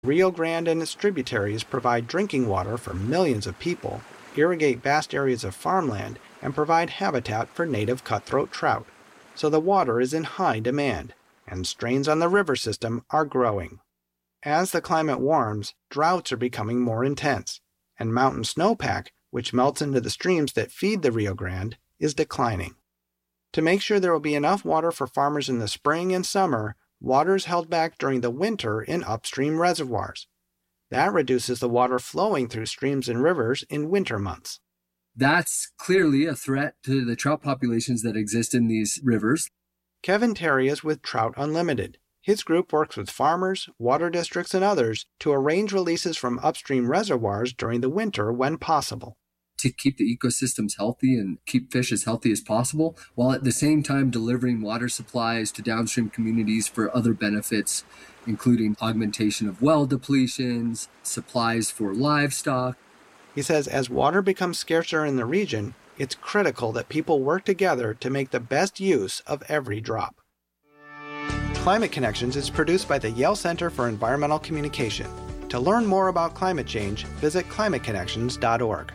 Rio Grande and its tributaries provide drinking water for millions of people, irrigate vast areas of farmland, and provide habitat for native cutthroat trout. So the water is in high demand, and strains on the river system are growing. As the climate warms, droughts are becoming more intense, and mountain snowpack, which melts into the streams that feed the Rio Grande, is declining. To make sure there will be enough water for farmers in the spring and summer, water is held back during the winter in upstream reservoirs. That reduces the water flowing through streams and rivers in winter months. That's clearly a threat to the trout populations that exist in these rivers. Kevin Terry is with Trout Unlimited. His group works with farmers, water districts, and others to arrange releases from upstream reservoirs during the winter when possible. To keep the ecosystems healthy and keep fish as healthy as possible, while at the same time delivering water supplies to downstream communities for other benefits, including augmentation of well depletions, supplies for livestock. He says as water becomes scarcer in the region, it's critical that people work together to make the best use of every drop. Climate Connections is produced by the Yale Center for Environmental Communication. To learn more about climate change, visit climateconnections.org.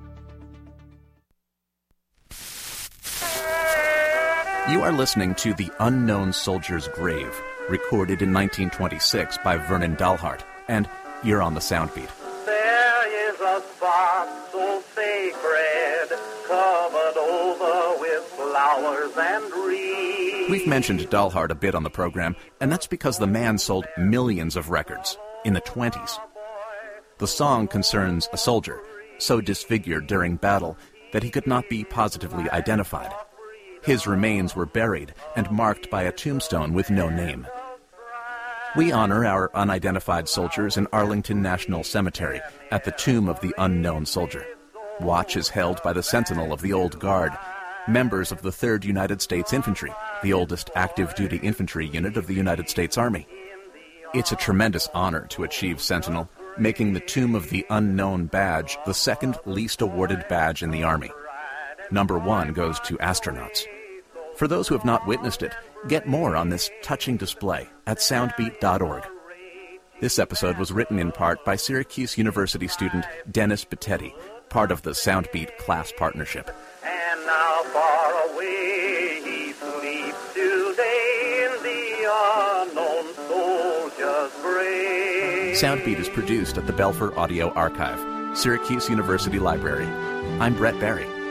You are listening to The Unknown Soldier's Grave, recorded in 1926 by Vernon Dalhart, and you're on the Soundbeat. There is a spot so sacred, covered over with flowers and reeds. We've mentioned Dalhart a bit on the program, and that's because the man sold millions of records in the 20s. The song concerns a soldier, so disfigured during battle that he could not be positively identified. His remains were buried and marked by a tombstone with no name. We honor our unidentified soldiers in Arlington National Cemetery at the Tomb of the Unknown Soldier. Watch is held by the Sentinel of the Old Guard, members of the 3rd United States Infantry, the oldest active-duty infantry unit of the United States Army. It's a tremendous honor to achieve Sentinel, making the Tomb of the Unknown badge the second least awarded badge in the Army. Number 1 goes to astronauts. For those who have not witnessed it, get more on this touching display at soundbeat.org. This episode was written in part by Syracuse University student Dennis Bittetti, part of the Soundbeat class partnership. And now far away he sleeps today in the unknown soldier's grave. Soundbeat is produced at the Belfer Audio Archive, Syracuse University Library. I'm Brett Barry.